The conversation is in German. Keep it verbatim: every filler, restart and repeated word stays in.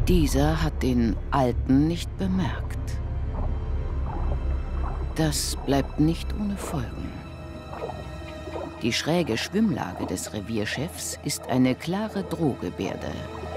Dieser hat den Alten nicht bemerkt. Das bleibt nicht ohne Folgen. Die schräge Schwimmlage des Revierchefs ist eine klare Drohgebärde.